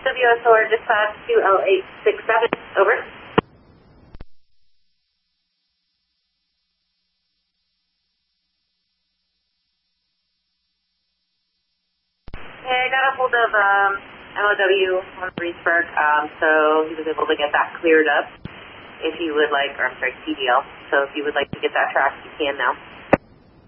WSOR dispatch 2L867, over. Hey, I got a hold of MOW on Reedsburg, so he was able to get that cleared up. If you would like, or I'm sorry, TDL. So if you would like to get that tracked, you can now.